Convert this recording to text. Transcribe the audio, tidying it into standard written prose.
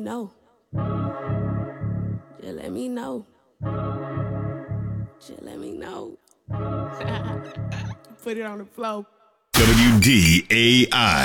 No. Just let me know. Just let me know. Put it on the floor. WDAI.